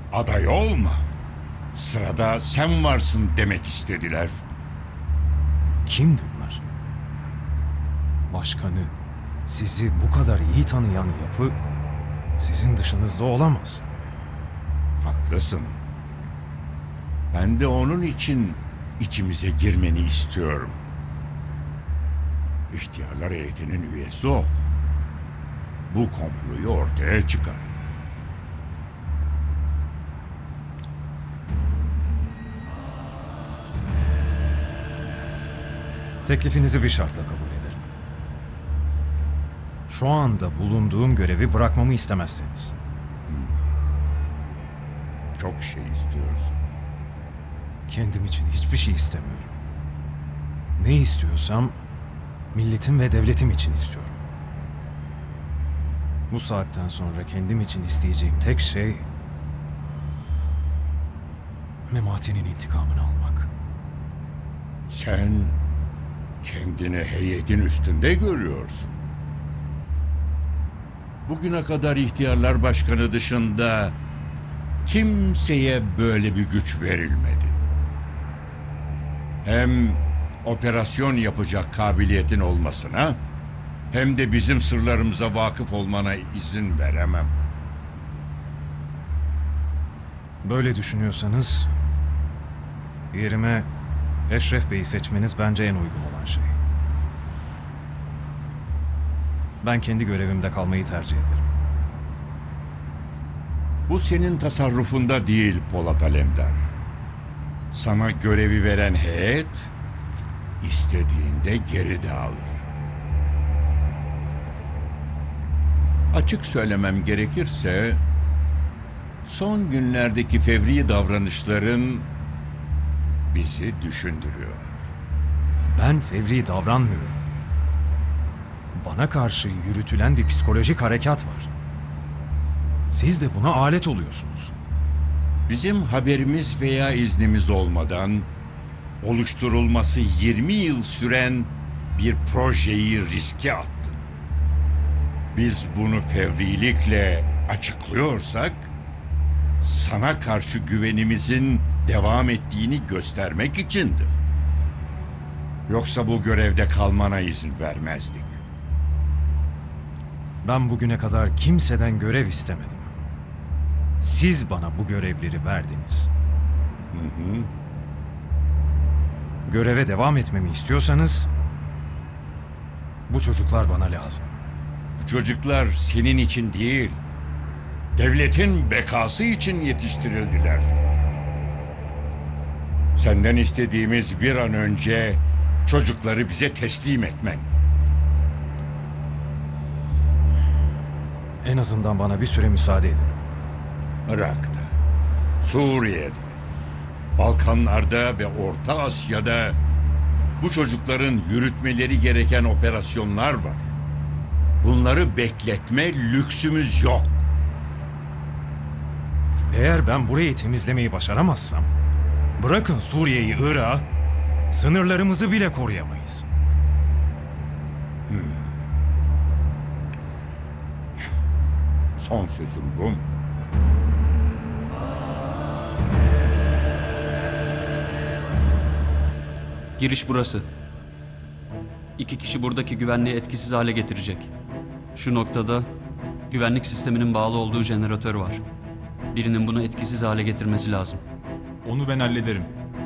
Aday olma. Sırada sen varsın demek istediler. Kim bunlar? Başkanı, sizi bu kadar iyi tanıyan yapı sizin dışınızda olamaz. Haklısın. Ben de onun için içimize girmeni istiyorum. İhtiyarlar heyetinin üyesi ol. Bu komployu ortaya çıkar. Teklifinizi bir şartla kabul ederim. Şu anda bulunduğum görevi bırakmamı istemezseniz. Çok şey istiyorsun. Kendim için hiçbir şey istemiyorum. Ne istiyorsam milletim ve devletim için istiyorum. Bu saatten sonra kendim için isteyeceğim tek şey Memati'nin intikamını almak. Sen kendini heyetin üstünde görüyorsun. Bugüne kadar ihtiyarlar başkanı dışında kimseye böyle bir güç verilmedi. Hem operasyon yapacak kabiliyetin olmasına hem de bizim sırlarımıza vakıf olmana izin veremem. Böyle düşünüyorsanız yerime Eşref Bey'i seçmeniz bence en uygun olan şey. Ben kendi görevimde kalmayı tercih ederim. Bu senin tasarrufunda değil Polat Alemdar. Sana görevi veren heyet istediğinde geri de alır. Açık söylemem gerekirse son günlerdeki fevri davranışların bizi düşündürüyor. Ben fevri davranmıyorum. Bana karşı yürütülen bir psikolojik harekat var. Siz de buna alet oluyorsunuz. Bizim haberimiz veya iznimiz olmadan oluşturulması 20 yıl süren bir projeyi riske attın. Biz bunu fevrilikle açıklıyorsak sana karşı güvenimizin devam ettiğini göstermek içindir. Yoksa bu görevde kalmana izin vermezdik. Ben bugüne kadar kimseden görev istemedim. Siz bana bu görevleri verdiniz. Göreve devam etmemi istiyorsanız bu çocuklar bana lazım. Bu çocuklar senin için değil, devletin bekası için yetiştirildiler. Senden istediğimiz bir an önce çocukları bize teslim etmen. En azından bana bir süre müsaade edin. Irak'ta, Suriye'de, Balkanlarda ve Orta Asya'da bu çocukların yürütmeleri gereken operasyonlar var. Bunları bekletme lüksümüz yok. Eğer ben burayı temizlemeyi başaramazsam, bırakın Suriye'yi, Irak'ı, sınırlarımızı bile koruyamayız. Son sözüm bu. Giriş burası. 2 kişi buradaki güvenliği etkisiz hale getirecek. Şu noktada güvenlik sisteminin bağlı olduğu jeneratör var. Birinin bunu etkisiz hale getirmesi lazım. Onu ben hallederim.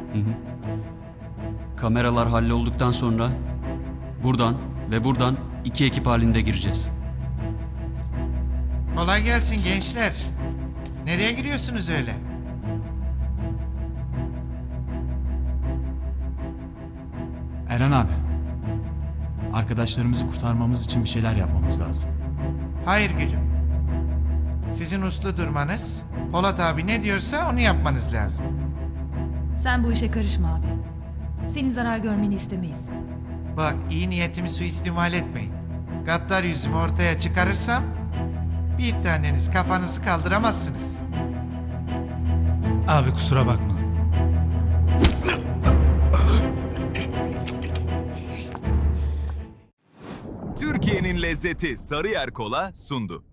Kameralar hallolduktan sonra buradan ve buradan 2 ekip halinde gireceğiz. Kolay gelsin gençler. Nereye giriyorsunuz öyle? Eren abi. Arkadaşlarımızı kurtarmamız için bir şeyler yapmamız lazım. Hayır gülüm. Sizin uslu durmanız, Polat abi ne diyorsa onu yapmanız lazım. Sen bu işe karışma abi. Senin zarar görmeni istemeyiz. Bak iyi niyetimi suistimal etmeyin. Gaddar yüzümü ortaya çıkarırsam bir taneniz kafanızı kaldıramazsınız. Abi kusura bakma. Türkiye'nin lezzeti Sarıyer Kola sundu.